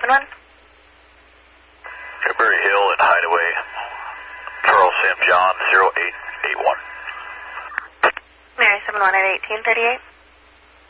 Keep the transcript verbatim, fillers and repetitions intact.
seven one. Shrewsbury Hill at Hideaway. Charles Sam John zero eight eight one. Mary seven one at eighteen thirty-eight.